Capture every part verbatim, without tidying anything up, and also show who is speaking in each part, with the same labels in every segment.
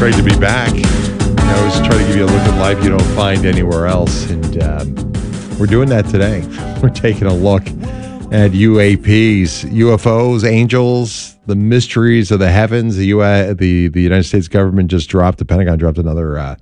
Speaker 1: Great to be back. I always try to give you a look at life you don't find anywhere else, and um, we're doing that today. We're taking a look at U A Ps, U F Os, angels, the mysteries of the heavens. The U A, the the United States government just dropped. The Pentagon dropped another uh,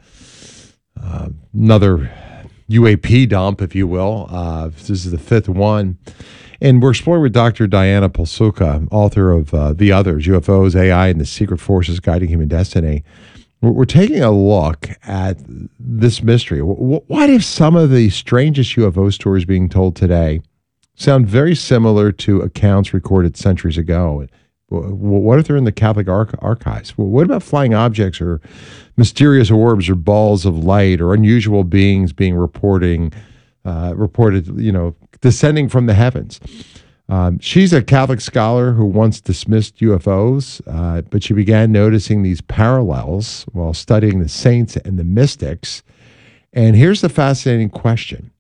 Speaker 1: uh, another U A P dump, if you will. Uh, this is the fifth one. And we're exploring with Doctor Diana Pasulka, author of uh, The Others, U F Os, A I, and the Secret Forces Guiding Human Destiny. We're, we're taking a look at this mystery. Why do some of the strangest U F O stories being told today sound very similar to accounts recorded centuries ago? What if they're in the Catholic arch- archives? What about flying objects or mysterious orbs or balls of light or unusual beings being reporting, uh, reported, you know, descending from the heavens? Um, she's a Catholic scholar who once dismissed U F Os, uh, but she began noticing these parallels while studying the saints and the mystics. And here's the fascinating question.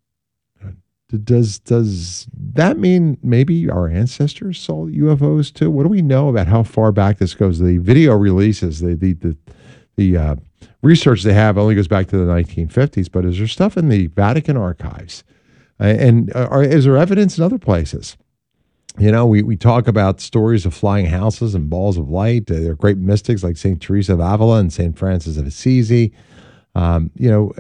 Speaker 1: Does does that mean maybe our ancestors saw U F Os too? What do we know about how far back this goes? The video releases, the the the, the uh, research they have only goes back to the nineteen fifties. But is there stuff in the Vatican archives? Uh, and are, is there evidence in other places? You know, we, we talk about stories of flying houses and balls of light. Uh, there are great mystics like Saint Teresa of Avila and Saint Francis of Assisi. Um, you know,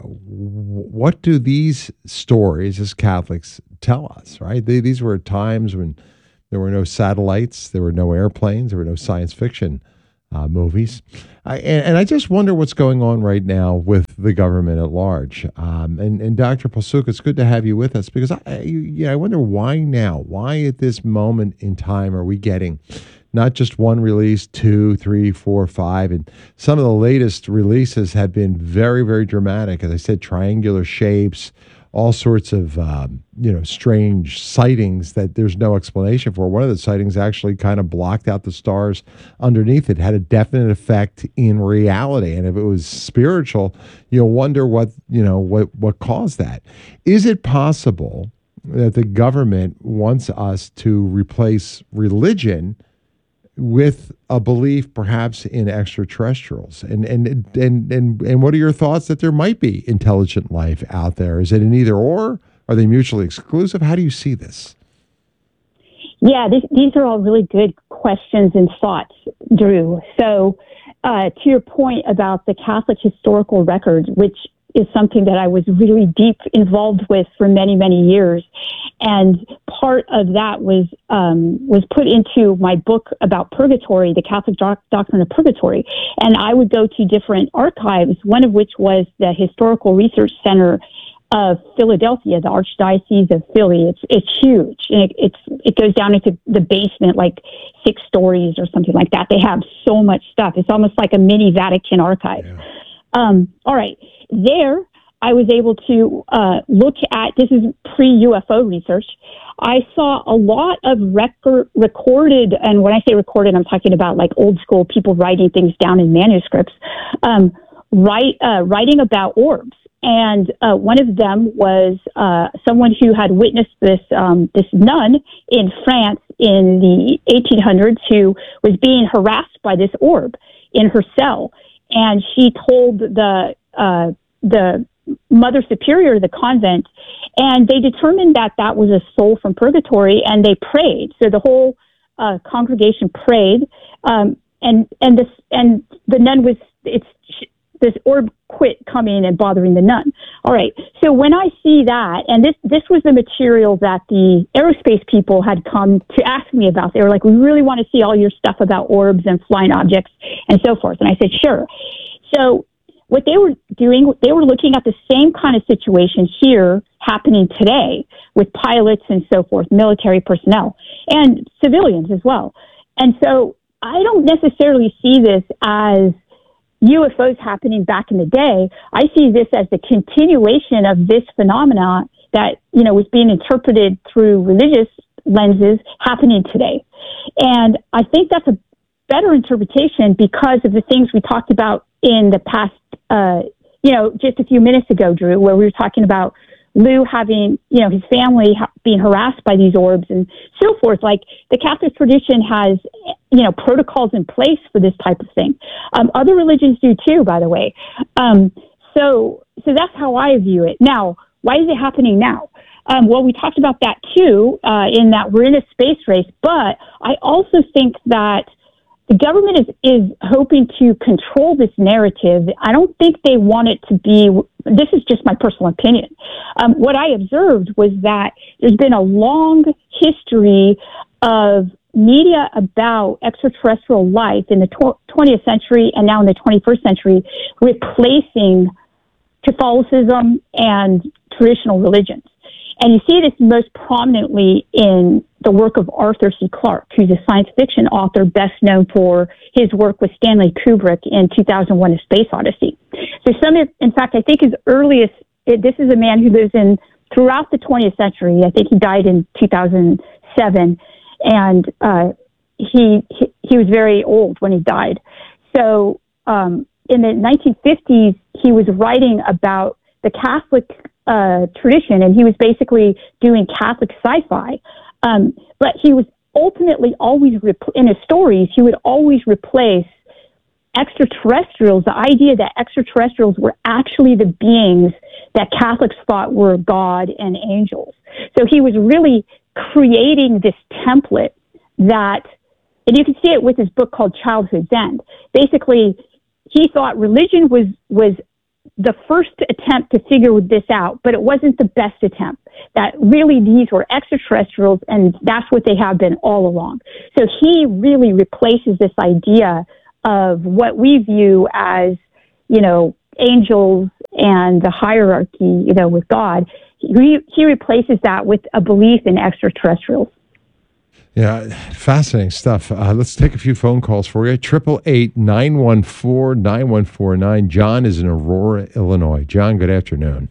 Speaker 1: what do these stories as Catholics tell us, right? They, these were times when there were no satellites, there were no airplanes, there were no science fiction uh, movies. I, and, and I just wonder what's going on right now with the government at large. Um, and, and Doctor Pasulka, it's good to have you with us because I, you, you know, I wonder why now? Why at this moment in time are we getting not just one release, two, three, four, five, and some of the latest releases have been very, very dramatic. As I said, triangular shapes, all sorts of um, you know strange sightings that there's no explanation for. One of the sightings actually kind of blocked out the stars underneath it, had a definite effect in reality. And if it was spiritual, you'll wonder what you know what what caused that. Is it possible that the government wants us to replace religion with a belief perhaps in extraterrestrials? And, and and and and what are your thoughts that there might be intelligent life out there? Is it an either or? Are they mutually exclusive? How do you see this?
Speaker 2: Yeah, this, these are all really good questions and thoughts, Drew. So uh, to your point about the Catholic historical record, which is something that I was really deep involved with for many, many years. And part of that was um, was put into my book about purgatory, the Catholic doc- doctrine of purgatory. And I would go to different archives, one of which was the Historical Research Center of Philadelphia, the Archdiocese of Philly. It's it's huge. And it, it's it goes down into the basement, like six stories or something like that. They have so much stuff. It's almost like a mini Vatican archive. Yeah. Um, all right. There, I was able to uh, look at, this is pre-U F O research, I saw a lot of record, recorded, and when I say recorded, I'm talking about like old school people writing things down in manuscripts, um, write, uh, writing about orbs. And uh, one of them was uh, someone who had witnessed this um, this nun in France in the eighteen hundreds who was being harassed by this orb in her cell. And she told the uh, the Mother Superior of the convent, and they determined that that was a soul from purgatory, and they prayed. So the whole uh, congregation prayed, um, and and this and the nun was it's this orb quit coming and bothering the nun. All right. So when I see that, and this this was the material that the aerospace people had come to ask me about. They were like, "We really want to see all your stuff about orbs and flying objects and so forth." And I said, "Sure." So what they were doing, they were looking at the same kind of situation here happening today with pilots and so forth, military personnel, and civilians as well. And so I don't necessarily see this as U F Os happening back in the day. I see this as the continuation of this phenomena that, you know, was being interpreted through religious lenses happening today. And I think that's a better interpretation because of the things we talked about in the past, uh, you know, just a few minutes ago, Drew, where we were talking about Lou having, you know, his family ha- being harassed by these orbs and so forth. Like the Catholic tradition has, you know, protocols in place for this type of thing. Um, other religions do too, by the way. Um, so, so that's how I view it. Now, why is it happening now? Um, well, we talked about that too, uh, in that we're in a space race, but I also think that the government is, is hoping to control this narrative. I don't think they want it to be, this is just my personal opinion. Um, what I observed was that there's been a long history of media about extraterrestrial life in the tw- twentieth century and now in the twenty-first century, replacing Catholicism and traditional religions. And you see this most prominently in the work of Arthur C. Clarke, who's a science fiction author best known for his work with Stanley Kubrick in two thousand one: A Space Odyssey. So some, in fact, I think his earliest, this is a man who lives in throughout the twentieth century. I think he died in two thousand seven, and uh, he, he he was very old when he died. So um, in the nineteen fifties, he was writing about the Catholic uh, tradition, and he was basically doing Catholic sci-fi. Um, but he was ultimately always, repl- in his stories, he would always replace extraterrestrials, the idea that extraterrestrials were actually the beings that Catholics thought were God and angels. So he was really creating this template that, and you can see it with his book called Childhood's End. Basically, he thought religion was, was the first attempt to figure this out, but it wasn't the best attempt. That really these were extraterrestrials, and that's what they have been all along. So he really replaces this idea of what we view as, you know, angels and the hierarchy, you know, with God. He, he replaces that with a belief in extraterrestrials.
Speaker 1: Yeah, fascinating stuff. Uh, let's take a few phone calls for you. Triple eight nine one four nine one four nine. John is in Aurora, Illinois. John, good afternoon.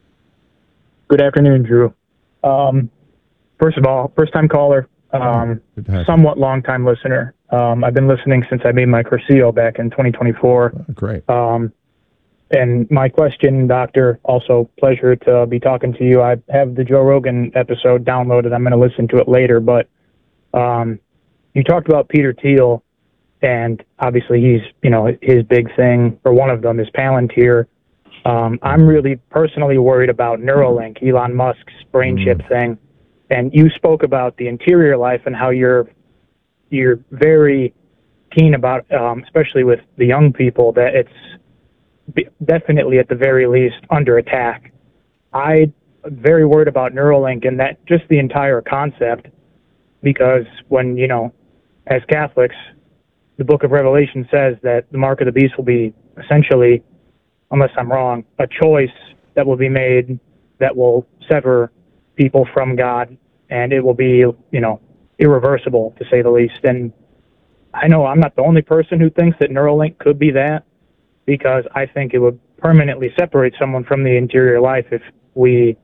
Speaker 3: Good afternoon, Drew. Um, first of all, first time caller. Um, somewhat long time listener. Um, I've been listening since I made my Cursillo back in twenty twenty-four.
Speaker 1: Oh, great.
Speaker 3: Um, and my question, Doctor, also pleasure to be talking to you. I have the Joe Rogan episode downloaded. I'm going to listen to it later, but Um, you talked about Peter Thiel, and obviously he's, you know, his big thing, or one of them, is Palantir. Um, I'm really personally worried about Neuralink, Elon Musk's brain chip mm. thing. And you spoke about the interior life and how you're you're very keen about, um, especially with the young people, that it's definitely at the very least under attack. I'm very worried about Neuralink and that just the entire concept. Because when, you know, as Catholics, the book of Revelation says that the mark of the beast will be essentially, unless I'm wrong, a choice that will be made that will sever people from God, and it will be, you know, irreversible, to say the least. And I know I'm not the only person who thinks that Neuralink could be that, because I think it would permanently separate someone from the interior life if we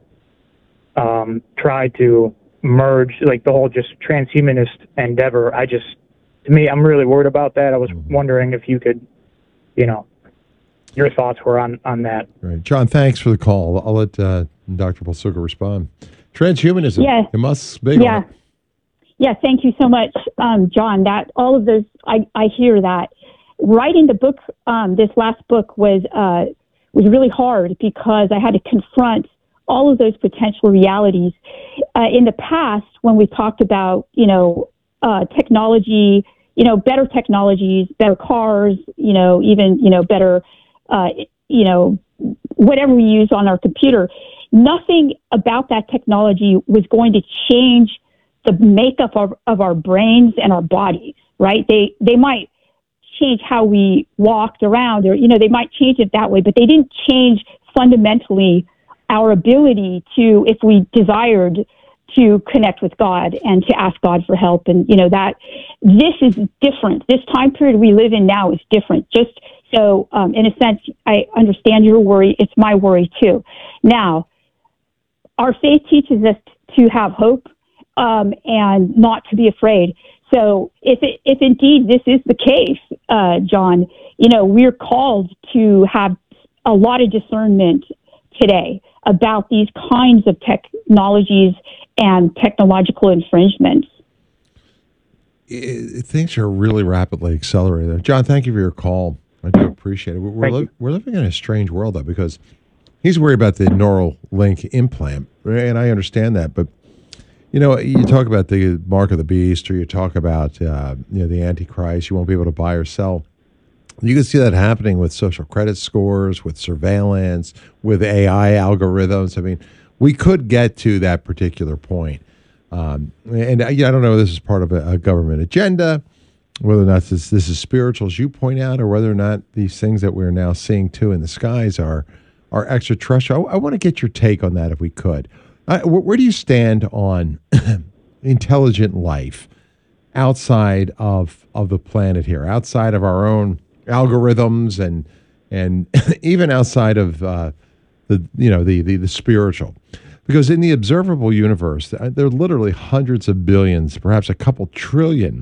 Speaker 3: um, try to merge, like the whole just transhumanist endeavor. I just, to me, I'm really worried about that. I was mm-hmm. wondering if you could, you know, your thoughts were on, on that.
Speaker 1: Right. John, thanks for the call. I'll let uh, Doctor Balsuga respond. Transhumanism.
Speaker 2: Yeah.
Speaker 1: It must be.
Speaker 2: Yeah. Yeah. Thank you so much, um, John. That all of those, I, I hear that. Writing the book, um, this last book was, uh, was really hard because I had to confront all of those potential realities. Uh, in the past, when we talked about, you know, uh, technology, you know, better technologies, better cars, you know, even, you know, better, uh, you know, whatever we use on our computer, nothing about that technology was going to change the makeup of, of our brains and our bodies, right? They, they might change how we walked around, or, you know, they might change it that way, but they didn't change fundamentally our ability to, if we desired to connect with God and to ask God for help. And, you know, that this is different. This time period we live in now is different. Just so, um, in a sense, I understand your worry. It's my worry too. Now, our faith teaches us to have hope, um, and not to be afraid. So if it, if indeed this is the case, uh, John, you know, we're called to have a lot of discernment, today about these kinds of technologies and technological infringements.
Speaker 1: It, things are really rapidly accelerating. John, thank you for your call. I do appreciate it. We're, li- we're living in a strange world, though, because he's worried about the Neuralink implant, and I understand that. But, you know, you talk about the mark of the beast, or you talk about, uh, you know, the Antichrist. You won't be able to buy or sell. You can see that happening with social credit scores, with surveillance, with A I algorithms. I mean, we could get to that particular point. Um, and uh, yeah, I don't know if this is part of a, a government agenda, whether or not this, this is spiritual, as you point out, or whether or not these things that we're now seeing too in the skies are are extraterrestrial. I, I want to get your take on that if we could. Uh, where, where do you stand on intelligent life outside of of the planet here, outside of our own algorithms, and and even outside of uh, the you know the, the the spiritual? Because in the observable universe, there are literally hundreds of billions, perhaps a couple trillion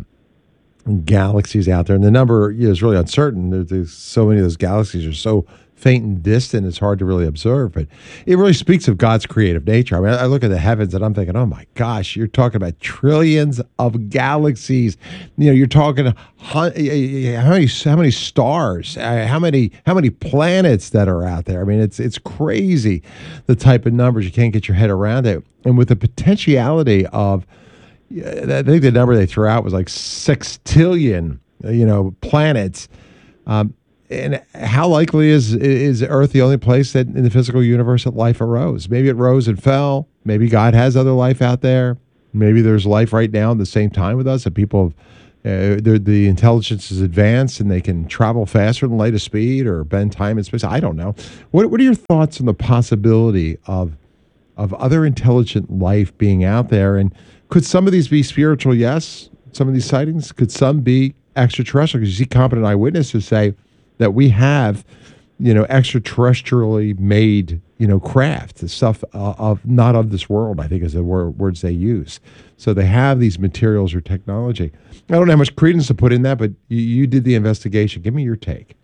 Speaker 1: galaxies out there. And the number you know, is really uncertain. There, there's so many of those galaxies are so faint and distant, it's hard to really observe. But it really speaks of God's creative nature. I mean, I look at the heavens and I'm thinking, oh my gosh, you're talking about trillions of galaxies. You know, you're talking how many how many stars, how many how many planets that are out there. I mean, it's it's crazy the type of numbers. You can't get your head around it. And with the potentiality of, I think the number they threw out was like sextillion, you know, planets. Um, And how likely is is Earth the only place that in the physical universe that life arose? Maybe it rose and fell. Maybe God has other life out there. Maybe there's life right now at the same time with us, and people, uh, the intelligence is advanced and they can travel faster than light of speed or bend time and space. I don't know. What What are your thoughts on the possibility of of other intelligent life being out there? And could some of these be spiritual? Yes. Some of these sightings. Could some be extraterrestrial? Because you see competent eyewitnesses say that we have, you know, extraterrestrially made, you know, craft, the stuff uh, of not of this world, I think is the word, words they use. So they have these materials or technology. I don't know how much credence to put in that, but you, you did the investigation. Give me your take.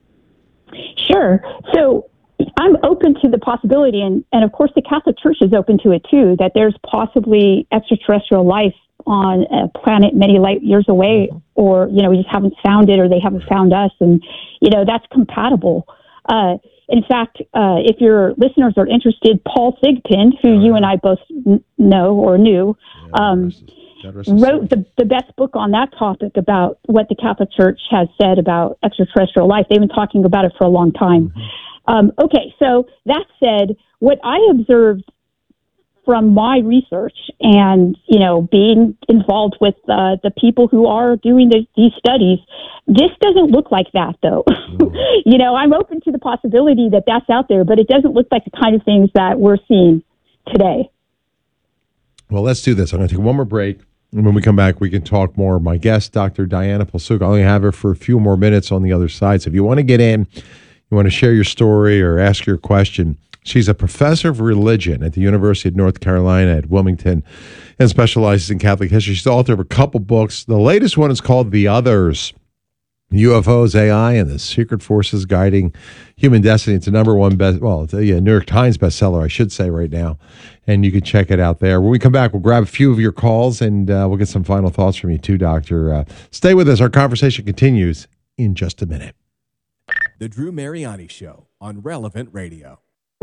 Speaker 2: Sure. So I'm open to the possibility, and, and of course the Catholic Church is open to it too, that there's possibly extraterrestrial life on a planet many light years away, or, you know, we just haven't found it, or they haven't found us. And, you know, that's compatible. Uh, in fact, uh, if your listeners are interested, Paul Thigpen, who you and I both n- know or knew, um, wrote the, the best book on that topic about what the Catholic Church has said about extraterrestrial life. They've been talking about it for a long time. Mm-hmm. Um, okay, so that said, what I observed from my research and, you know, being involved with uh, the people who are doing the, these studies, this doesn't look like that, though. Mm. You know, I'm open to the possibility that that's out there, but it doesn't look like the kind of things that we're seeing today.
Speaker 1: Well, let's do this. I'm going to take one more break. And when we come back, we can talk more. My guest, Doctor Diana Pulsuca, I only have her for a few more minutes on the other side. So if you want to get in, you want to share your story or ask your question, she's a professor of religion at the University of North Carolina at Wilmington and specializes in Catholic history. She's the author of a couple books. The latest one is called The Others, U F Os, A I, and the Secret Forces Guiding Human Destiny. It's a number one, best, well, it's a yeah, New York Times bestseller, I should say, right now. And you can check it out there. When we come back, we'll grab a few of your calls, and uh, we'll get some final thoughts from you too, Doctor. Uh, stay with us. Our conversation continues in just a minute.
Speaker 4: The Drew Mariani Show on Relevant Radio.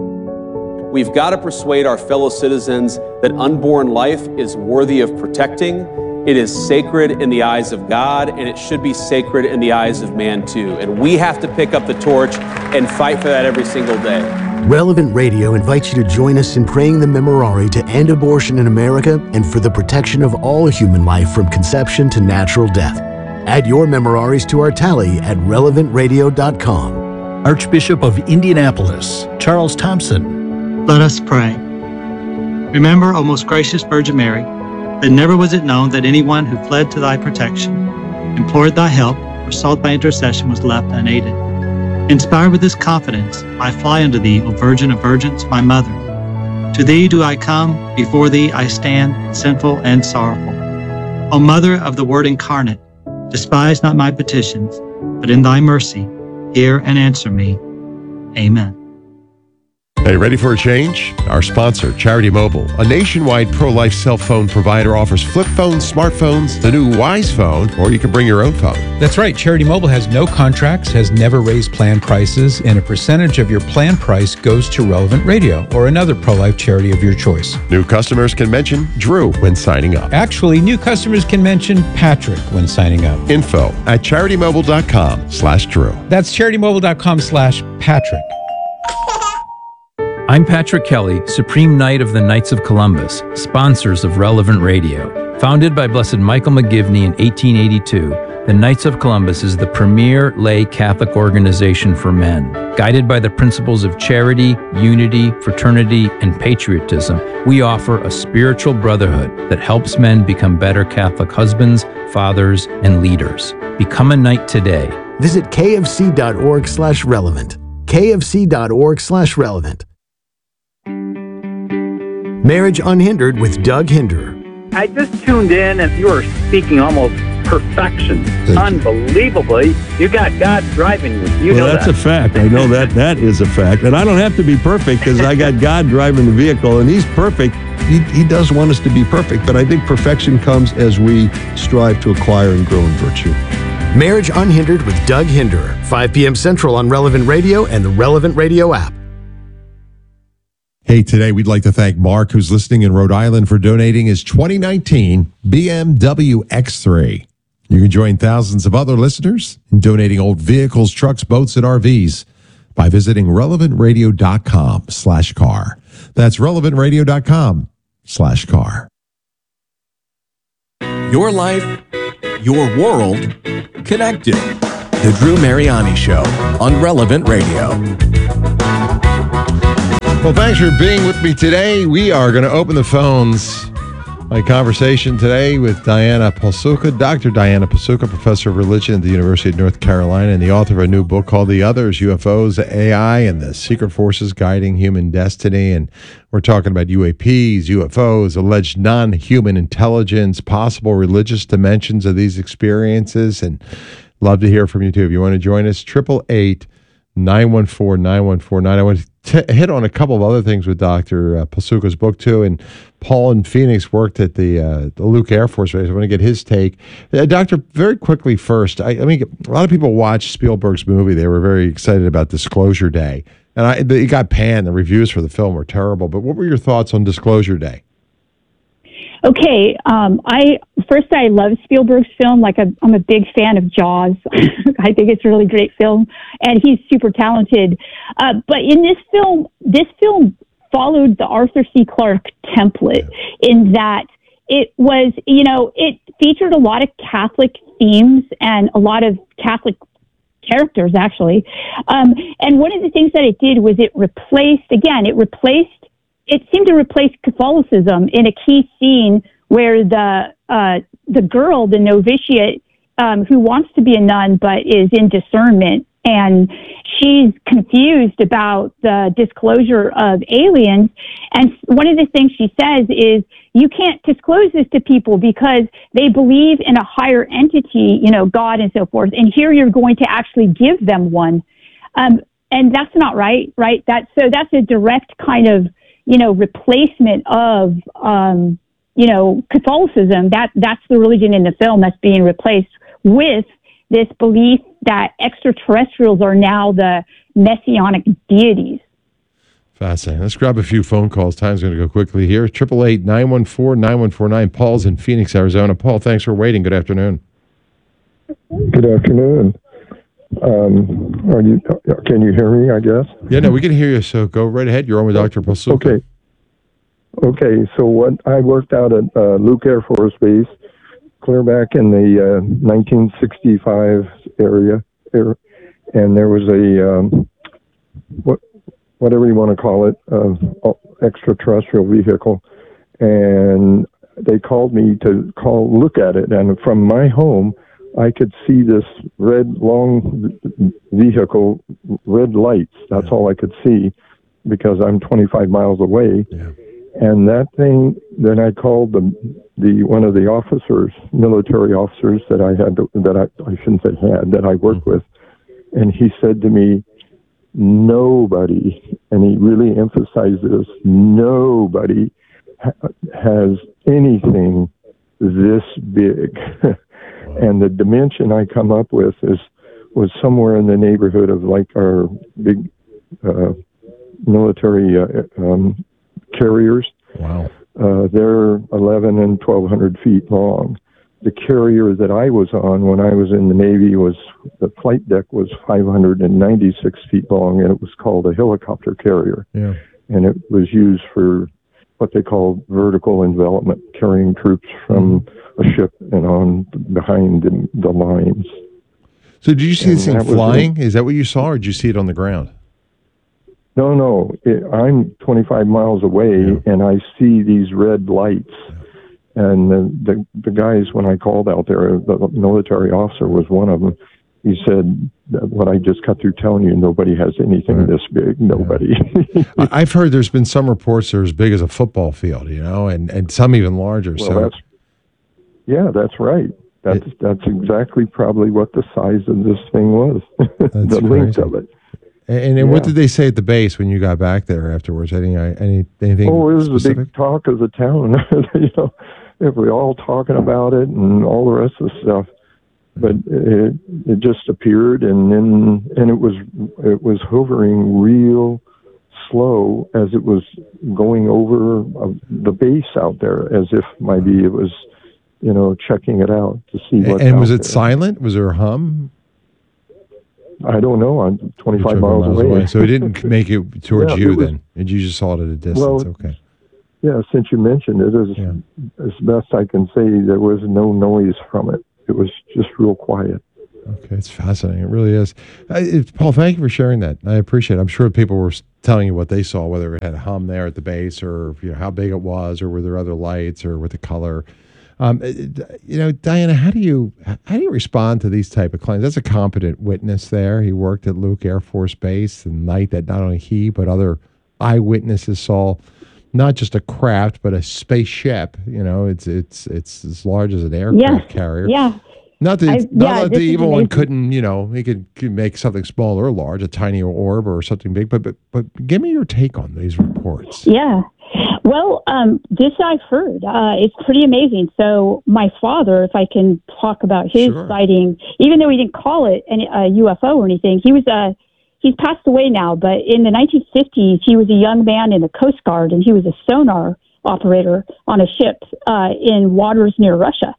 Speaker 5: We've got to persuade our fellow citizens that unborn life is worthy of protecting. It is sacred in the eyes of God, and it should be sacred in the eyes of man too. And we have to pick up the torch and fight for that every single day.
Speaker 6: Relevant Radio invites you to join us in praying the Memorare to end abortion in America and for the protection of all human life from conception to natural death. Add your Memoraries to our tally at relevant radio dot com.
Speaker 7: Archbishop of Indianapolis, Charles Thompson.
Speaker 8: Let us pray. Remember, O most gracious Virgin Mary, that never was it known that anyone who fled to thy protection, implored thy help, or sought thy intercession was left unaided. Inspired with this confidence, I fly unto thee, O Virgin of Virgins, my mother. To thee do I come, before thee I stand, sinful and sorrowful. O Mother of the Word incarnate, despise not my petitions, but in thy mercy, hear and answer me. Amen.
Speaker 1: Hey, ready for a change? Our sponsor, Charity Mobile, a nationwide pro-life cell phone provider, offers flip phones, smartphones, the new Wise Phone, or you can bring your own phone.
Speaker 9: That's right. Charity Mobile has no contracts, has never raised plan prices, and a percentage of your plan price goes to Relevant Radio or another pro-life charity of your choice.
Speaker 1: New customers can mention Drew when signing up.
Speaker 9: Actually, new customers can mention Patrick when signing up.
Speaker 1: Info at charitymobile.com slash Drew.
Speaker 9: That's charitymobile.com slash Patrick.
Speaker 10: I'm Patrick Kelly, Supreme Knight of the Knights of Columbus, sponsors of Relevant Radio. Founded by Blessed Michael McGivney in eighteen eighty-two, the Knights of Columbus is the premier lay Catholic organization for men. Guided by the principles of charity, unity, fraternity, and patriotism, we offer a spiritual brotherhood that helps men become better Catholic husbands, fathers, and leaders. Become a knight today.
Speaker 6: Visit kfc.org slash relevant. kfc.org slash relevant. Marriage Unhindered with Doug Hinder.
Speaker 11: I just tuned in and you were speaking almost perfection. Unbelievably. You got God driving you. You
Speaker 12: well,
Speaker 11: know
Speaker 12: that's
Speaker 11: that.
Speaker 12: a fact. I know that that is a fact. And I don't have to be perfect because I got God driving the vehicle and he's perfect. He, he does want us to be perfect, but I think perfection comes as we strive to acquire and grow in virtue.
Speaker 6: Marriage Unhindered with Doug Hinder, five p.m. Central on Relevant Radio and the Relevant Radio app.
Speaker 1: Hey, today we'd like to thank Mark, who's listening in Rhode Island, for donating his twenty nineteen B M W X three. You can join thousands of other listeners in donating old vehicles, trucks, boats, and R Vs by visiting relevantradio.com slash car. That's relevantradio.com slash car.
Speaker 4: Your life, your world, connected. The Drew Mariani Show on Relevant Radio.
Speaker 1: Well, thanks for being with me today. We are going to open the phones. My conversation today with Diana Pasulka, Doctor Diana Pasulka, professor of religion at the University of North Carolina and the author of a new book called The Others, U F Os, A I, and the Secret Forces Guiding Human Destiny. And we're talking about U A Ps, U F Os, alleged non-human intelligence, possible religious dimensions of these experiences. And love to hear from you, too. If you want to join us, eight eight eight, nine one four, nine one four nine. I want to t- hit on a couple of other things with Doctor Uh, Pasulka's book, too. And Paul in Phoenix worked at the, uh, the Luke Air Force Base. I want to get his take. Uh, Doctor, very quickly first, I, I mean, a lot of people watched Spielberg's movie. They were very excited about Disclosure Day. And I, it got panned. The reviews for the film were terrible. But what were your thoughts on Disclosure Day?
Speaker 2: Okay, um, I first I love Spielberg's film. Like a, I'm a big fan of Jaws. I think it's a really great film, and he's super talented. Uh, but in this film, this film followed the Arthur C. Clarke template in that it was, you know, it featured a lot of Catholic themes and a lot of Catholic characters, actually. Um, and one of the things that it did was it replaced, again, it replaced it seemed to replace Catholicism in a key scene where the uh, the girl, the novitiate, um, who wants to be a nun but is in discernment, and she's confused about the disclosure of aliens. And one of the things she says is, you can't disclose this to people because they believe in a higher entity, you know, God and so forth. And here you're going to actually give them one. Um, and that's not right, right? That, so that's a direct kind of, you know, replacement of, um, you know, Catholicism. That that's the religion in the film that's being replaced with this belief that extraterrestrials are now the messianic deities.
Speaker 1: Fascinating. Let's grab a few phone calls. Time's going to go quickly here. eight eight eight, nine one four, nine one four nine. Paul's in Phoenix, Arizona. Paul, thanks for waiting. Good afternoon.
Speaker 13: Good afternoon. Um, are you? Can you hear me, I guess?
Speaker 1: Yeah, no, we can hear you, so go right ahead. You're on with Doctor Pasulka.
Speaker 13: Okay. Okay, so what I worked out at uh, Luke Air Force Base, clear back in the uh, nineteen sixty-five area, er, and there was a, um, what, whatever you want to call it, uh, extraterrestrial vehicle, and they called me to call look at it, and from my home, I could see this red, long vehicle, red lights. That's yeah. all I could see because I'm twenty-five miles away.
Speaker 1: Yeah.
Speaker 13: And that thing, then I called the the one of the officers, military officers that I had, to, that I, I shouldn't say had, that I worked mm-hmm. with. And he said to me, nobody, and he really emphasized this, nobody ha- has anything this big. And the dimension I come up with is was somewhere in the neighborhood of like our big uh, military uh, um, carriers.
Speaker 1: Wow.
Speaker 13: Uh, they're eleven and twelve hundred feet long. The carrier that I was on when I was in the Navy was, the flight deck was five hundred ninety-six feet long, and it was called a helicopter carrier.
Speaker 1: Yeah.
Speaker 13: And it was used for what they call vertical envelopment, carrying troops from a ship and on behind the, the lines.
Speaker 1: So did you see
Speaker 13: And
Speaker 1: this thing
Speaker 13: that was
Speaker 1: flying? Is that what you saw, or did you see it on the ground?
Speaker 13: No, no. It, I'm twenty-five miles away,
Speaker 1: Yeah.
Speaker 13: and I see these red lights. And the, the the guys, when I called out there, the military officer was one of them. He said, "What I just cut through telling you, nobody has anything
Speaker 1: Right.
Speaker 13: this big. Nobody."
Speaker 1: I- I've heard there's been some reports they're as big as a football field, you know, and, and some even larger.
Speaker 13: Well,
Speaker 1: so
Speaker 13: that's yeah, that's right. That's that's exactly probably what the size of this thing was. the length
Speaker 1: crazy.
Speaker 13: of it.
Speaker 1: And, and what
Speaker 13: Yeah.
Speaker 1: did they say at the base when you got back there afterwards? Any any anything
Speaker 13: Oh, it was
Speaker 1: specific?
Speaker 13: a big talk of the town. you know, if we all talking about it and all the rest of the stuff. But it it just appeared, and then and it was it was hovering real slow as it was going over uh, the base out there, as if maybe it was, you know, checking it out to see what.
Speaker 1: And was it silent? Was there a hum?
Speaker 13: I don't know. I'm twenty-five
Speaker 1: Whichever
Speaker 13: miles, away.
Speaker 1: So it didn't make it towards
Speaker 13: Yeah,
Speaker 1: you
Speaker 13: it was-
Speaker 1: then, and you just saw it at a distance.
Speaker 13: Well,
Speaker 1: okay.
Speaker 13: Yeah, since you mentioned it, as, as best I can say, there was no noise from it. It was just real quiet.
Speaker 1: Okay, it's fascinating. It really is. Uh, it- Paul, thank you for sharing that. I appreciate it. I'm sure people were s- telling you what they saw, whether it had a hum there at the base, or you know how big it was, or were there other lights, or with the color. Um, it- you know, Diana, how do you how do you respond to these type of claims? That's a competent witness there. He worked at Luke Air Force Base the night that not only he but other eyewitnesses saw not just a craft but a spaceship. You know, it's it's it's as large as an aircraft
Speaker 2: Yeah.
Speaker 1: carrier.
Speaker 2: Yeah.
Speaker 1: Not that,
Speaker 2: I-
Speaker 1: not
Speaker 2: yeah,
Speaker 1: that
Speaker 2: this
Speaker 1: the
Speaker 2: is
Speaker 1: evil one
Speaker 2: amazing.
Speaker 1: couldn't, you know, he could, could make something small or large, a tiny orb or something big. But but but give me your take on these reports.
Speaker 2: Yeah. Well, um, this I've heard. Uh, it's pretty amazing. So my father, if I can talk about his
Speaker 1: Sure.
Speaker 2: sighting, even though he didn't call it an, a U F O or anything, he was a, he's passed away now, but in the nineteen fifties, he was a young man in the Coast Guard, and he was a sonar operator on a ship uh, in waters near Russia.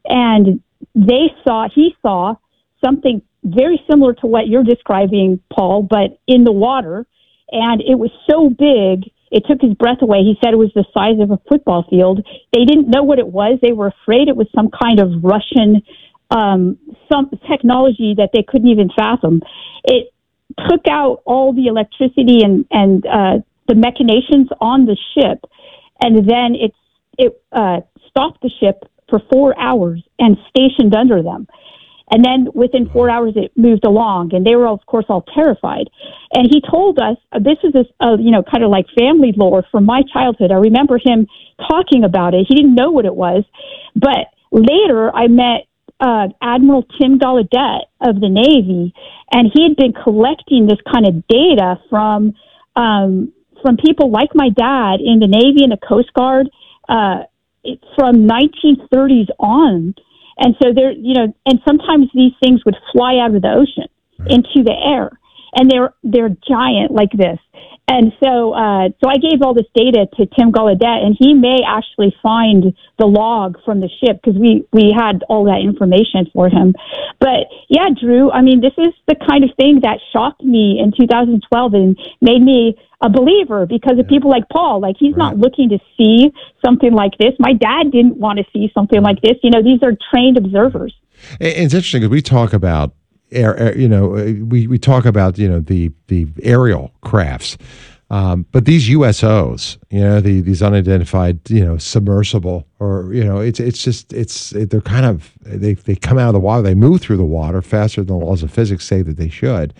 Speaker 2: And they saw, he saw something very similar to what you're describing, Paul, but in the water. And it was so big, it took his breath away. He said it was the size of a football field. They didn't know what it was. They were afraid it was some kind of Russian um, some technology that they couldn't even fathom. It took out all the electricity and, and uh, the machinations on the ship, and then it, it uh, stopped the ship for four hours and stationed under them. And then within four hours, it moved along, and they were, of course, all terrified. And he told us, uh, this is, a, uh, you know, kind of like family lore from my childhood. I remember him talking about it. He didn't know what it was. But later, I met uh, Admiral Tim Gallaudet of the Navy, and he had been collecting this kind of data from um, from people like my dad in the Navy and the Coast Guard uh, it, from nineteen thirties on. And so there, you know, and sometimes these things would fly out of the ocean into the air, and they're they're giant like this. And so, uh, so I gave all this data to Tim Gallaudet, and he may actually find the log from the ship because we we had all that information for him. But yeah, Drew, I mean, this is the kind of thing that shocked me in two thousand twelve and made me a believer because of people like Paul. Like, he's not looking to see something like this. My dad didn't want to see something like this. You know, these are trained observers.
Speaker 1: And It's interesting because we talk about air, air, you know, uh, we, we talk about, you know, the, the aerial crafts, um, but these U S Os, you know, the, these unidentified, you know, submersible, or, you know, it's, it's just, it's, they're kind of, they, they come out of the water, they move through the water faster than the laws of physics say that they should.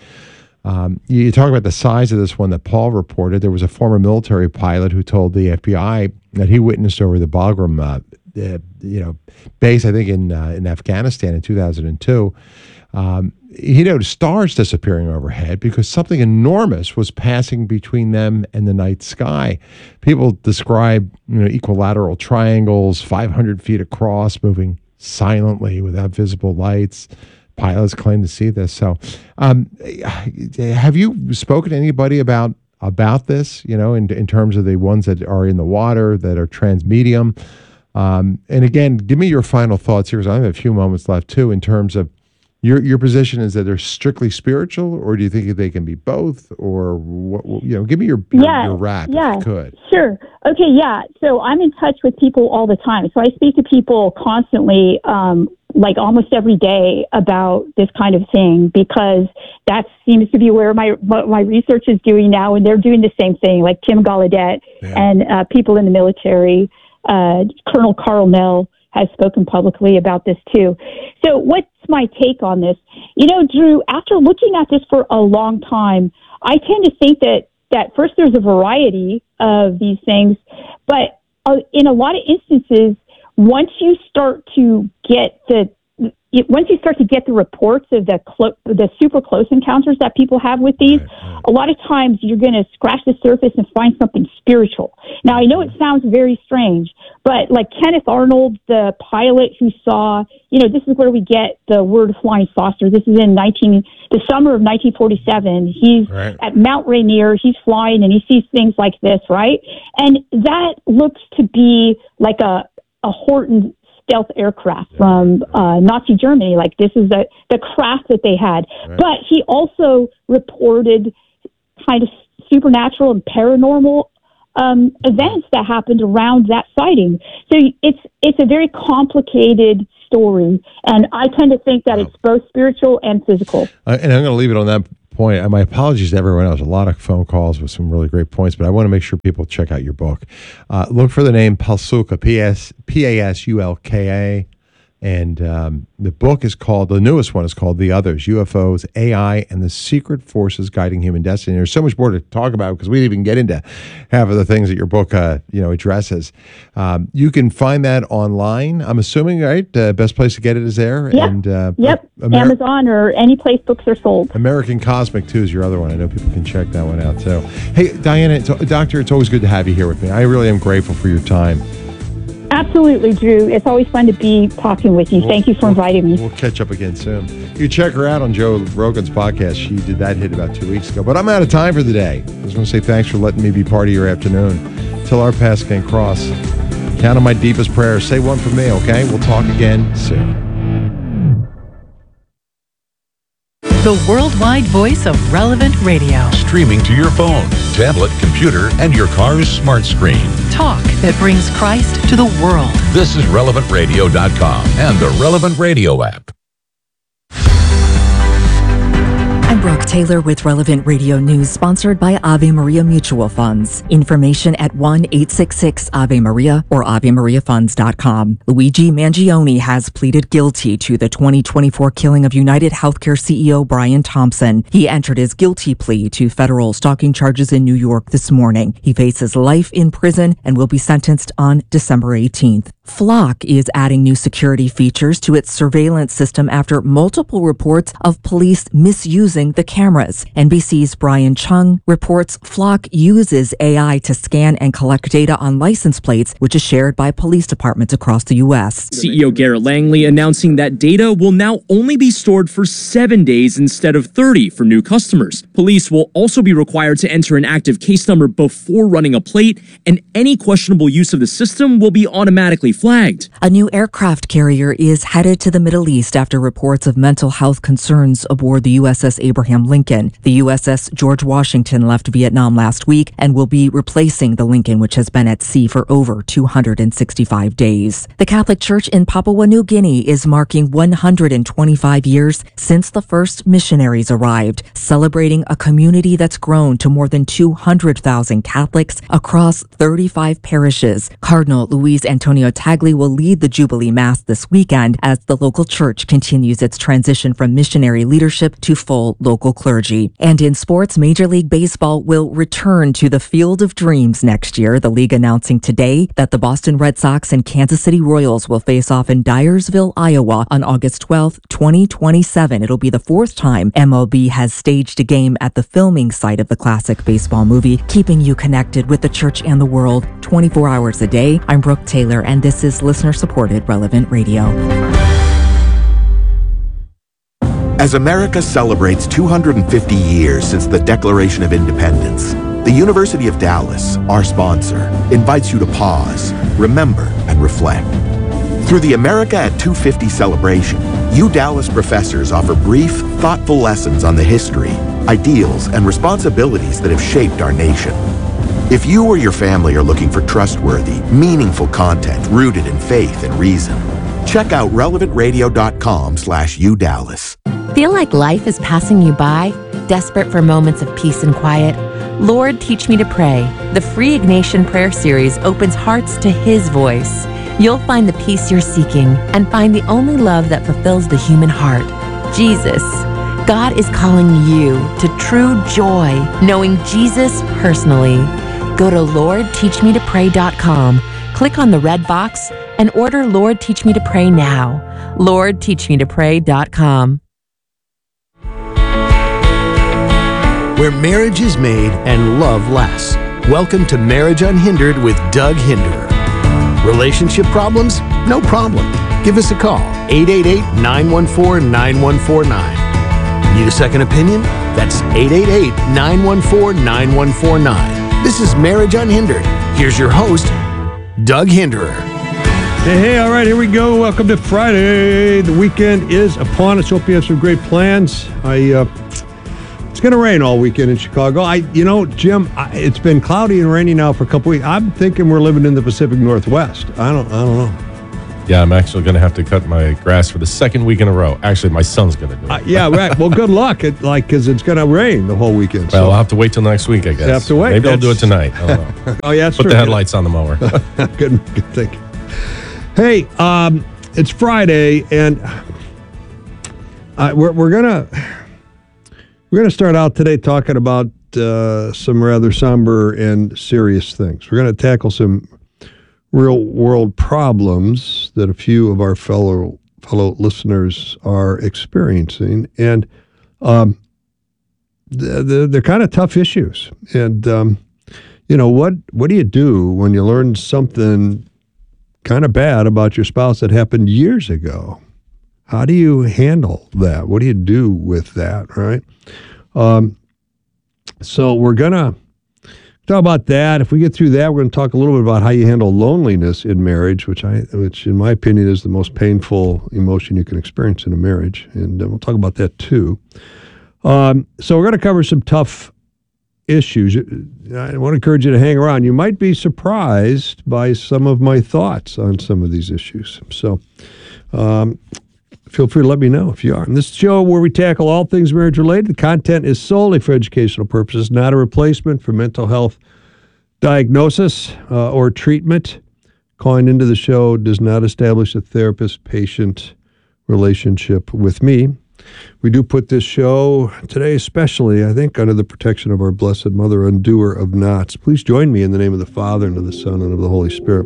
Speaker 1: Um, you, you talk about the size of this one that Paul reported. There was a former military pilot who told the F B I that he witnessed over the Bagram, uh, uh, you know, base, I think in uh, in Afghanistan in two thousand two. Um, he noticed stars disappearing overhead because something enormous was passing between them and the night sky. People describe, you know, equilateral triangles, five hundred feet across, moving silently without visible lights. Pilots claim to see this. So, um, have you spoken to anybody about about this? You know, in in terms of the ones that are in the water that are transmedium. Um, and again, give me your final thoughts here, because I have a few moments left too. In terms of your your position, is that they're strictly spiritual, or do you think they can be both, or what? You know, give me your your,
Speaker 2: yeah,
Speaker 1: your wrap
Speaker 2: yeah,
Speaker 1: if you could.
Speaker 2: Sure. Okay. Yeah. So I'm in touch with people all the time. So I speak to people constantly, um, like almost every day, about this kind of thing, because that seems to be where my what my research is doing now, and they're doing the same thing, like Tim Gallaudet yeah. and uh, people in the military. Uh, Colonel Carl Nell has spoken publicly about this too. So what's my take on this? You know, Drew, after looking at this for a long time, I tend to think that, that first there's a variety of these things, but uh, in a lot of instances, once you start to get the It, once you start to get the reports of the clo- the super close encounters that people have with these, right, right. a lot of times you're going to scratch the surface and find something spiritual. Now, I know it sounds very strange, but like Kenneth Arnold, the pilot who saw, you know, this is where we get the word flying saucer. This is in nineteen the summer of nineteen forty-seven. He's right. at Mount Rainier. He's flying and he sees things like this, right? And that looks to be like a a Horton stealth aircraft from uh, Nazi Germany. Like, this is the, the craft that they had. Right. But he also reported kind of supernatural and paranormal um, events that happened around that sighting. So it's it's a very complicated story, and I tend to think that wow. it's both spiritual and physical. Uh,
Speaker 1: and I'm going to leave it on that point. My apologies to everyone else. A lot of phone calls with some really great points, but I want to make sure people check out your book. Uh, look for the name Pasulka, P S P A S U L K A, and um, the book is called, the newest one is called The Others, U F Os, A I, and the Secret Forces Guiding Human Destiny. There's so much more to talk about because we didn't even get into half of the things that your book uh, you know, addresses. Um, you can find that online, I'm assuming, right? Uh, best place to get it is there?
Speaker 2: Yep,
Speaker 1: and, uh,
Speaker 2: yep. Amer- Amazon or any place books are sold.
Speaker 1: American Cosmic, too, is your other one. I know people can check that one out. So, hey, Diana, it's, Doctor, it's always good to have you here with me. I really am grateful for your time.
Speaker 2: Absolutely, Drew. It's always fun to be talking with you. We'll, Thank you for
Speaker 1: we'll,
Speaker 2: inviting me.
Speaker 1: We'll catch up again soon. You check her out on Joe Rogan's podcast. She did that hit about two weeks ago. But I'm out of time for the day. I just want to say thanks for letting me be part of your afternoon. Till our paths can cross, count on my deepest prayers. Say one for me, okay? We'll talk again soon.
Speaker 14: The worldwide voice of Relevant Radio.
Speaker 15: Streaming to your phone, tablet, computer, and your car's smart screen.
Speaker 14: Talk that brings Christ to the world.
Speaker 15: This is relevant radio dot com and the Relevant Radio app.
Speaker 16: I'm Brooke Taylor with Relevant Radio News, sponsored by Ave Maria Mutual Funds. Information at one eight six six Ave Maria or ave maria funds dot com. Luigi Mangione has pleaded guilty to the twenty twenty-four killing of United Healthcare C E O Brian Thompson. He entered his guilty plea to federal stalking charges in New York this morning. He faces life in prison and will be sentenced on December eighteenth. Flock is adding new security features to its surveillance system after multiple reports of police misusing the cameras. N B C's Brian Chung reports Flock uses A I to scan and collect data on license plates, which is shared by police departments across the U S.
Speaker 17: C E O Garrett Langley announcing that data will now only be stored for seven days instead of thirty for new customers. Police will also be required to enter an active case number before running a plate, and any questionable use of the system will be automatically flagged.
Speaker 16: A new aircraft carrier is headed to the Middle East after reports of mental health concerns aboard the U S S Abraham Lincoln. The U S S George Washington left Vietnam last week and will be replacing the Lincoln, which has been at sea for over two hundred sixty-five days. The Catholic Church in Papua New Guinea is marking one hundred twenty-five years since the first missionaries arrived, celebrating a community that's grown to more than two hundred thousand Catholics across thirty-five parishes. Cardinal Luis Antonio Tagle will lead the Jubilee Mass this weekend as the local church continues its transition from missionary leadership to full local local clergy. And in sports, Major League Baseball will return to the Field of Dreams next year. The league announcing today that the Boston Red Sox and Kansas City Royals will face off in Dyersville, Iowa on August twelfth, twenty twenty-seven. It'll be the fourth time M L B has staged a game at the filming site of the classic baseball movie, keeping you connected with the church and the world twenty-four hours a day. I'm Brooke Taylor, and this is listener-supported Relevant Radio.
Speaker 18: As America celebrates two hundred fifty years since the Declaration of Independence, the University of Dallas, our sponsor, invites you to pause, remember, and reflect. Through the America at two fifty celebration, U Dallas professors offer brief, thoughtful lessons on the history, ideals, and responsibilities that have shaped our nation. If you or your family are looking for trustworthy, meaningful content rooted in faith and reason, check out relevant radio dot com slash U Dallas.
Speaker 19: Feel like life is passing you by? Desperate for moments of peace and quiet? Lord, Teach Me to Pray. The free Ignatian Prayer Series opens hearts to His voice. You'll find the peace you're seeking and find the only love that fulfills the human heart, Jesus. God is calling you to true joy, knowing Jesus personally. Go to lord teach me to pray dot com, click on the red box, and order Lord Teach Me to Pray now. lord teach me to pray dot com.
Speaker 6: Where marriage is made and love lasts. Welcome to Marriage Unhindered with Doug Hinderer. Relationship problems? No problem. Give us a call, eight eight eight, nine one four, nine one four nine. Need a second opinion? That's eight eight eight, nine one four, nine one four nine. This is Marriage Unhindered. Here's your host, Doug Hinderer.
Speaker 12: Hey, hey, all right, here we go. Welcome to Friday. The weekend is upon us. Hope you have some great plans. I, uh, it's going to rain all weekend in Chicago. I, you know, Jim, I, it's been cloudy and rainy now for a couple weeks. I'm thinking we're living in the Pacific Northwest. I don't, I don't know.
Speaker 20: Yeah, I'm actually going to have to cut my grass for the second week in a row. Actually, my son's going to do it.
Speaker 12: Uh, yeah, right. Well, good luck. It, like, because it's going to rain the whole weekend.
Speaker 20: Well,
Speaker 12: so.
Speaker 20: I'll have to wait till next week, I guess.
Speaker 12: You have to wait.
Speaker 20: Maybe
Speaker 12: That's...
Speaker 20: I'll do it tonight. I don't know.
Speaker 12: Oh, yeah, that's
Speaker 20: Put
Speaker 12: true.
Speaker 20: the headlights on the mower.
Speaker 12: good, good thinking. Hey, um, it's Friday, and uh, we're we're gonna we're gonna start out today talking about uh, some rather somber and serious things. We're gonna tackle some real world problems that a few of our fellow fellow listeners are experiencing, and um, they're, they're kind of tough issues. And um, you know, what what do you do when you learn something kind of bad about your spouse that happened years ago? How do you handle that? What do you do with that, right? Um, so we're going to talk about that. If we get through that, we're going to talk a little bit about how you handle loneliness in marriage, which, I, which in my opinion, is the most painful emotion you can experience in a marriage. And uh, we'll talk about that too. Um, so we're going to cover some tough issues. I want to encourage you to hang around. You might be surprised by some of my thoughts on some of these issues. So um, feel free to let me know if you are. In this show where we tackle all things marriage related, the content is solely for educational purposes, not a replacement for mental health diagnosis uh, or treatment. Calling into the show does not establish a therapist-patient relationship with me. We do put this show today, especially, I think, under the protection of our Blessed Mother, undoer of knots. Please join me in the name of the Father, and of the Son, and of the Holy Spirit.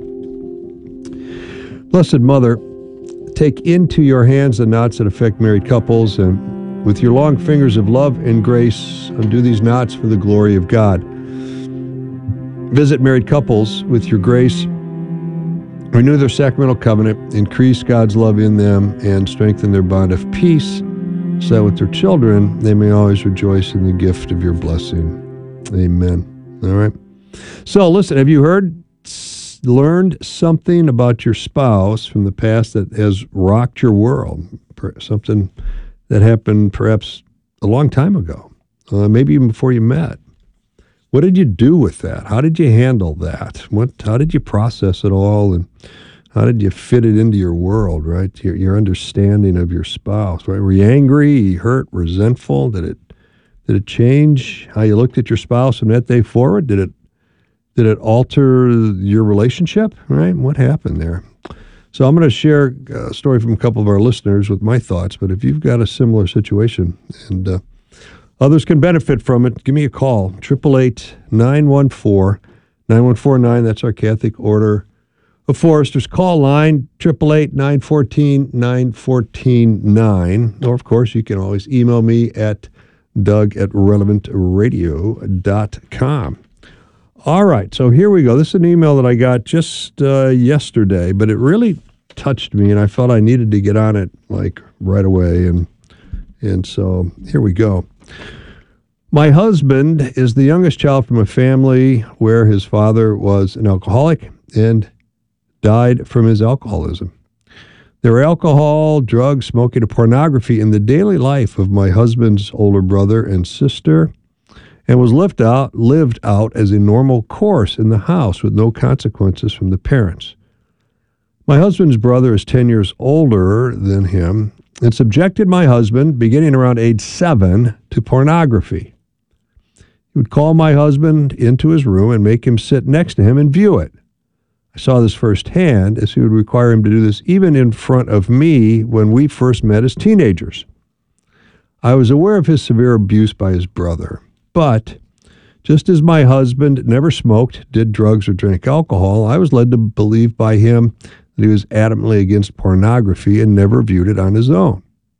Speaker 12: Blessed Mother, take into your hands the knots that affect married couples, and with your long fingers of love and grace, undo these knots for the glory of God. Visit married couples with your grace. Renew their sacramental covenant, increase God's love in them, and strengthen their bond of peace, so that with their children, they may always rejoice in the gift of your blessing. Amen. All right. So listen, have you heard, learned something about your spouse from the past that has rocked your world? Something that happened perhaps a long time ago, uh, maybe even before you met. What did you do with that? How did you handle that? What? How did you process it all, and how did you fit it into your world, right? Your, your understanding of your spouse, right? Were you angry, hurt, resentful? Did it did it change how you looked at your spouse from that day forward? Did it did it alter your relationship, right? What happened there? So I'm going to share a story from a couple of our listeners with my thoughts, but if you've got a similar situation, and uh, Others can benefit from it. Give me a call, eight eight eight, nine one four, nine one four nine. That's our Catholic Order of Foresters call line, eight eight eight, nine one four, nine one four nine. Or, of course, you can always email me at doug at relevant radio dot com. All right, so here we go. This is an email that I got just uh, yesterday, but it really touched me, and I felt I needed to get on it, like, right away. And and so here we go. My husband is the youngest child from a family where his father was an alcoholic and died from his alcoholism. There were alcohol, drugs, smoking, and pornography in the daily life of my husband's older brother and sister, and was lived out, lived out as a normal course in the house with no consequences from the parents. My husband's brother is ten years older than him and subjected my husband, beginning around age seven, to pornography. He would call my husband into his room and make him sit next to him and view it. I saw this firsthand, as he would require him to do this even in front of me when we first met as teenagers. I was aware of his severe abuse by his brother, but just as my husband never smoked, did drugs, or drank alcohol, I was led to believe by him that he was adamantly against pornography and never viewed it on his own.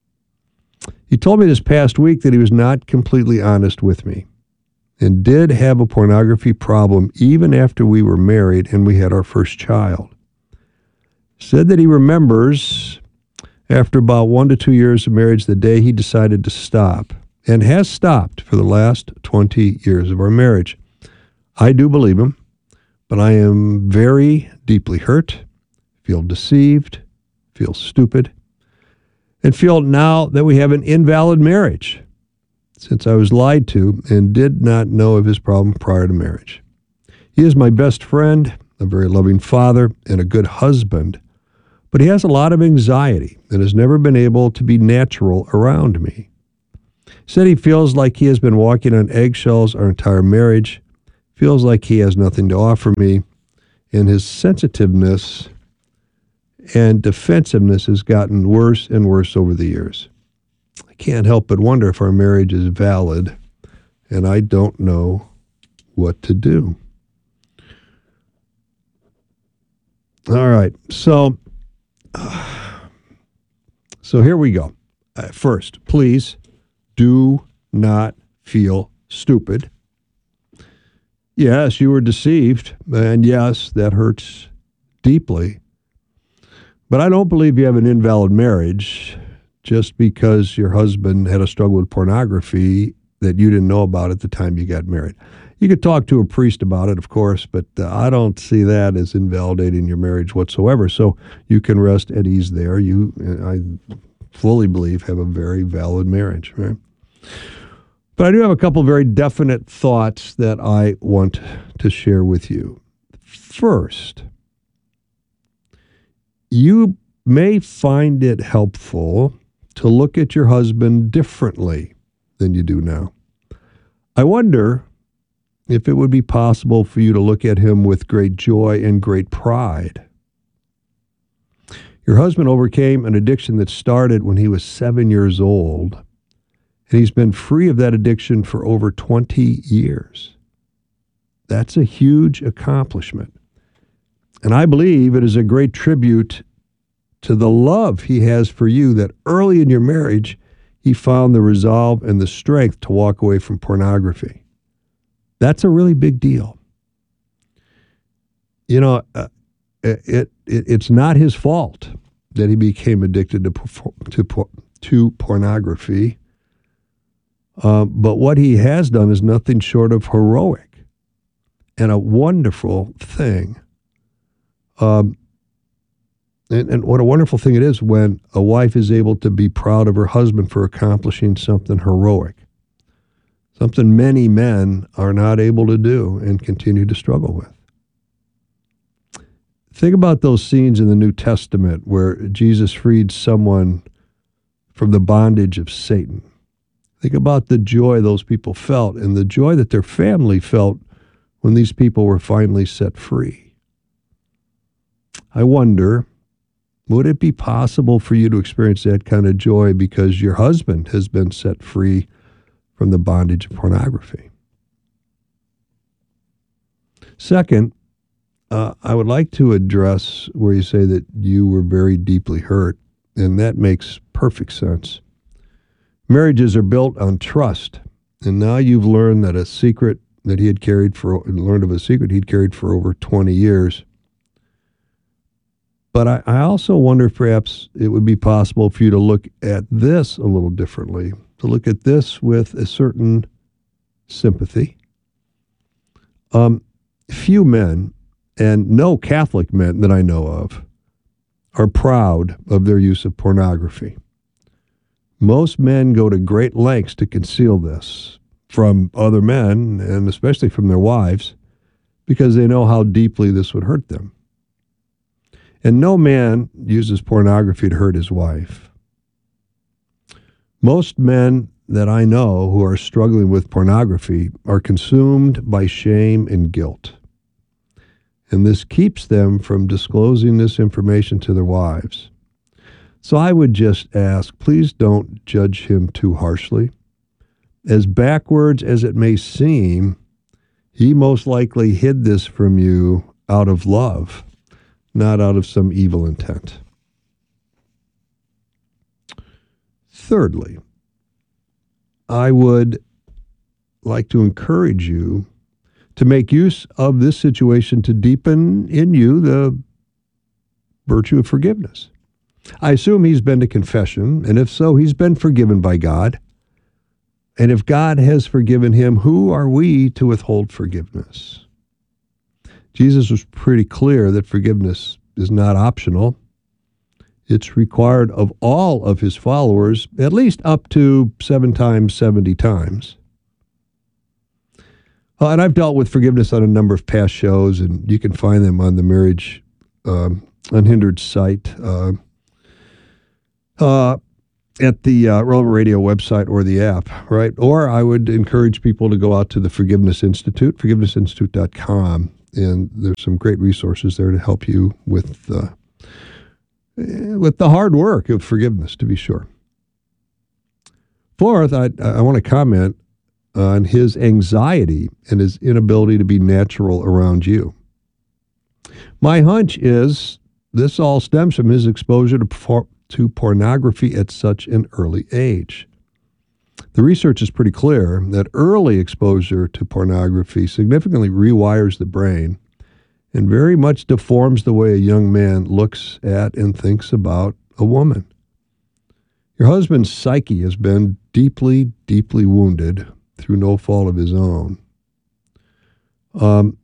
Speaker 12: He told me this past week that he was not completely honest with me and did have a pornography problem even after we were married and we had our first child. Said that he remembers after about one to two years of marriage the day he decided to stop, and has stopped for the last twenty years of our marriage. I do believe him, but I am very deeply hurt, feel deceived, feel stupid, and feel now that we have an invalid marriage, since I was lied to and did not know of his problem prior to marriage. He is my best friend, a very loving father, and a good husband, but he has a lot of anxiety and has never been able to be natural around me. Said he feels like he has been walking on eggshells our entire marriage, feels like he has nothing to offer me, and his sensitiveness and defensiveness has gotten worse and worse over the years. I can't help but wonder if our marriage is valid, and I don't know what to do. All right, so uh, so here we go. Uh, first, please do not feel stupid. Yes, you were deceived, and yes, that hurts deeply. But I don't believe you have an invalid marriage just because your husband had a struggle with pornography that you didn't know about at the time you got married. You could talk to a priest about it, of course, but uh, I don't see that as invalidating your marriage whatsoever. So you can rest at ease there. You, I fully believe, have a very valid marriage, right? But I do have a couple very definite thoughts that I want to share with you. First, you may find it helpful to look at your husband differently than you do now. I wonder if it would be possible for you to look at him with great joy and great pride. Your husband overcame an addiction that started when he was seven years old, and he's been free of that addiction for over twenty years. That's a huge accomplishment. And I believe it is a great tribute to the love he has for you that early in your marriage, he found the resolve and the strength to walk away from pornography. That's a really big deal. You know, uh, it, it it's not his fault that he became addicted to to, to pornography. Uh, but what he has done is nothing short of heroic and a wonderful thing. Um, and, and what a wonderful thing it is when a wife is able to be proud of her husband for accomplishing something heroic, something many men are not able to do and continue to struggle with. Think about those scenes in the New Testament where Jesus freed someone from the bondage of Satan. Think about the joy those people felt and the joy that their family felt when these people were finally set free. I wonder, would it be possible for you to experience that kind of joy because your husband has been set free from the bondage of pornography. Second, uh, I would like to address where you say that you were very deeply hurt, and that makes perfect sense. Marriages are built on trust, and now you've learned that a secret that he had carried for, learned of a secret he'd carried for over twenty years. But I, I also wonder if perhaps it would be possible for you to look at this a little differently, to look at this with a certain sympathy. Um, few men, and no Catholic men that I know of, are proud of their use of pornography. Most men go to great lengths to conceal this from other men, and especially from their wives, because they know how deeply this would hurt them. And no man uses pornography to hurt his wife. Most men that I know who are struggling with pornography are consumed by shame and guilt. And this keeps them from disclosing this information to their wives. So I would just ask, please don't judge him too harshly. As backwards as it may seem, he most likely hid this from you out of love, not out of some evil intent. Thirdly, I would like to encourage you to make use of this situation to deepen in you the virtue of forgiveness. I assume he's been to confession, and if so, he's been forgiven by God. And if God has forgiven him, who are we to withhold forgiveness? Jesus was pretty clear that forgiveness is not optional. It's required of all of his followers, at least up to seven times, seventy times. Uh, and I've dealt with forgiveness on a number of past shows, and you can find them on the Marriage um, Unhindered site, uh, uh, at the uh, Relevant Radio website or the app, right? Or I would encourage people to go out to the Forgiveness Institute, forgiveness institute dot com, and there's some great resources there to help you with uh, with the hard work of forgiveness, to be sure. Fourth, I, I want to comment on his anxiety and his inability to be natural around you. My hunch is this all stems from his exposure to, por- to pornography at such an early age. The research is pretty clear that early exposure to pornography significantly rewires the brain and very much deforms the way a young man looks at and thinks about a woman. Your husband's psyche has been deeply, deeply wounded through no fault of his own. Um,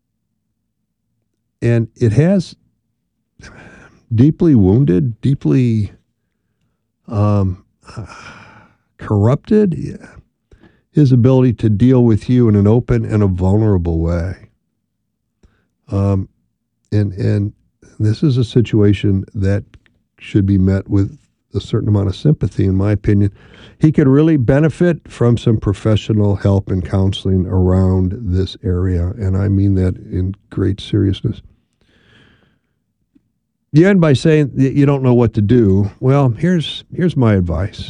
Speaker 12: and it has deeply wounded, deeply um, corrupted his ability to deal with you in an open and a vulnerable way. Um, and and this is a situation that should be met with a certain amount of sympathy, in my opinion. He could really benefit from some professional help and counseling around this area, and I mean that in great seriousness. You end by saying that you don't know what to do. Well, here's here's my advice.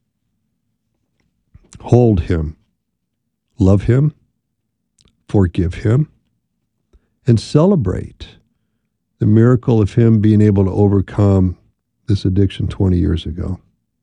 Speaker 12: Hold him, love him, forgive him, and celebrate the miracle of him being able to overcome this addiction twenty years ago.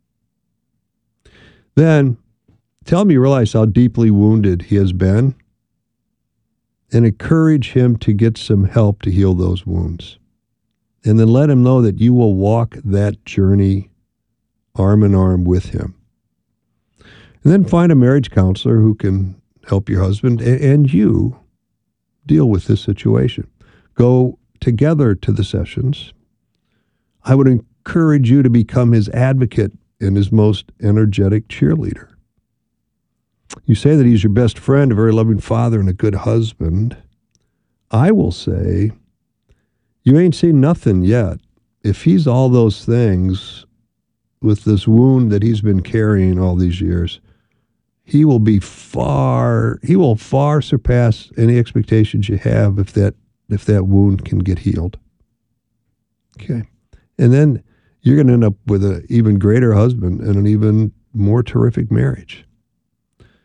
Speaker 12: Then tell him you realize how deeply wounded he has been and encourage him to get some help to heal those wounds. And then let him know that you will walk that journey arm in arm with him. And then find a marriage counselor who can help your husband and you deal with this situation. Go together to the sessions. I would encourage you to become his advocate and his most energetic cheerleader. You say that he's your best friend, a very loving father, and a good husband. I will say, you ain't seen nothing yet. If he's all those things with this wound that he's been carrying all these years, he will be far, he will far surpass any expectations you have if that if that wound can get healed. Okay. And then you're going to end up with an even greater husband and an even more terrific marriage.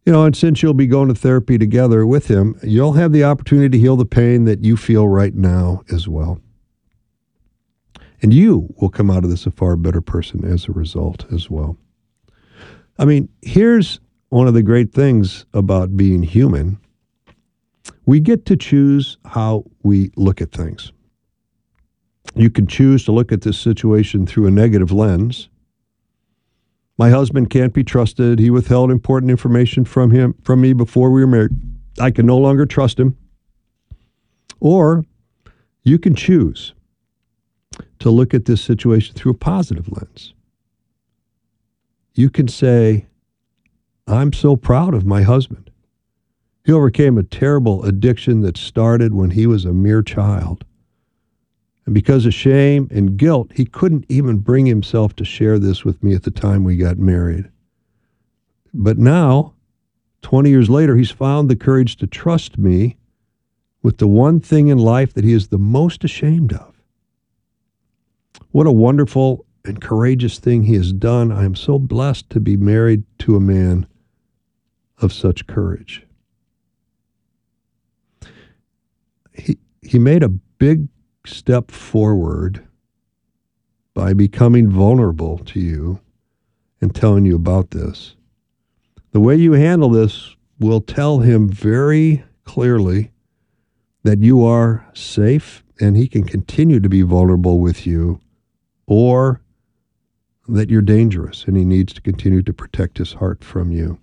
Speaker 12: You know, and since you'll be going to therapy together with him, you'll have the opportunity to heal the pain that you feel right now as well. And you will come out of this a far better person as a result as well. I mean, here's one of the great things about being human. We get to choose how we look at things. You can choose to look at this situation through a negative lens. My husband can't be trusted. He withheld important information from him, from me before we were married. I can no longer trust him. Or you can choose to look at this situation through a positive lens. You can say, I'm so proud of my husband. He overcame a terrible addiction that started when he was a mere child. And because of shame and guilt, he couldn't even bring himself to share this with me at the time we got married. But now, twenty years later, he's found the courage to trust me with the one thing in life that he is the most ashamed of. What a wonderful and courageous thing he has done. I am so blessed to be married to a man of such courage. He, he made a big step forward by becoming vulnerable to you and telling you about this. The way you handle this will tell him very clearly that you are safe and he can continue to be vulnerable with you, or that you're dangerous and he needs to continue to protect his heart from you.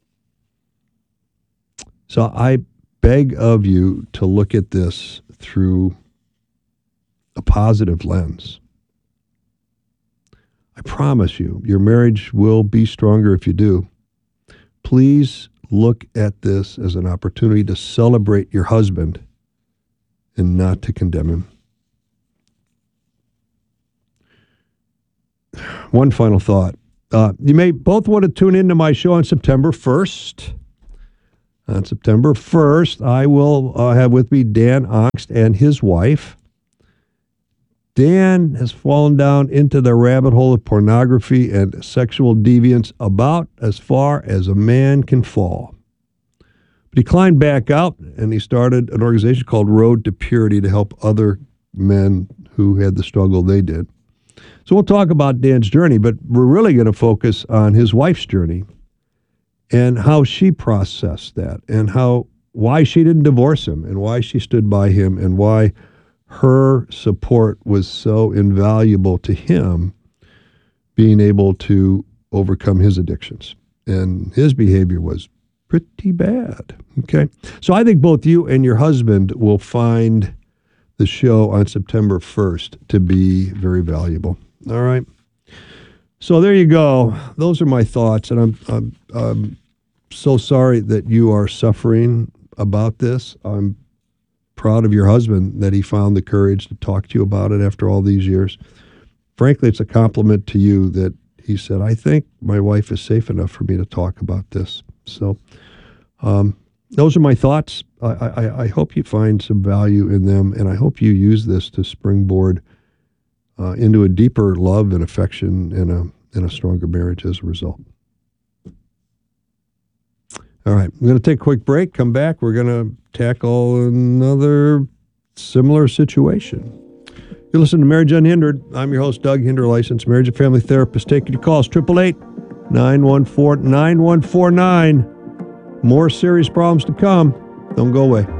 Speaker 12: So I beg of you to look at this through a positive lens. I promise you, your marriage will be stronger if you do. Please look at this as an opportunity to celebrate your husband and not to condemn him. One final thought. Uh, you may both want to tune into my show on September first. On September first, I will uh, have with me Dan Ongst and his wife. Dan has fallen down into the rabbit hole of pornography and sexual deviance about as far as a man can fall. But he climbed back out and he started an organization called Road to Purity to help other men who had the struggle they did. So we'll talk about Dan's journey, but we're really going to focus on his wife's journey and how she processed that and how why she didn't divorce him and why she stood by him and why her support was so invaluable to him being able to overcome his addictions. And his behavior was pretty bad. Okay. So I think both you and your husband will find the show on September first to be very valuable. All right. So there you go. Those are my thoughts. And I'm, I'm, I'm so sorry that you are suffering about this. I'm proud of your husband that he found the courage to talk to you about it after all these years. Frankly, it's a compliment to you that he said, I think my wife is safe enough for me to talk about this. So um, those are my thoughts. I, I, I hope you find some value in them, and I hope you use this to springboard uh, into a deeper love and affection and a, and a stronger marriage as a result. All right, I'm going to take a quick break, come back. We're going to tackle another similar situation. You listen to Marriage Unhindered. I'm your host, Doug Hinder, licensed marriage and family therapist. Taking your calls, eight eight eight, nine one four, nine one four nine. More serious problems to come. Don't go away.